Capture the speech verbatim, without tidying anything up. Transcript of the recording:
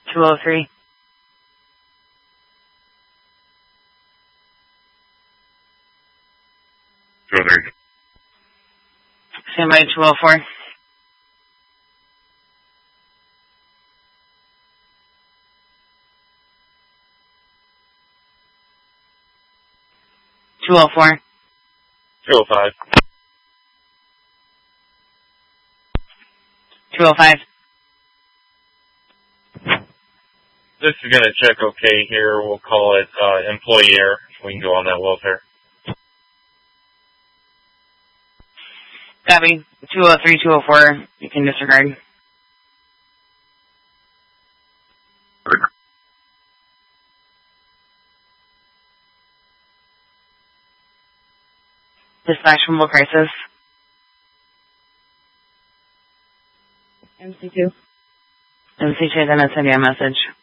two oh three. two oh three. Stand by two oh four. two oh four. two oh five. two oh five. This is going to check okay here. We'll call it uh, employee error. We can go on that welfare. Copy. two oh three, two oh four. You can disregard. Dispatch from Will Crisis. M C two. M C two, then I'll send you a message.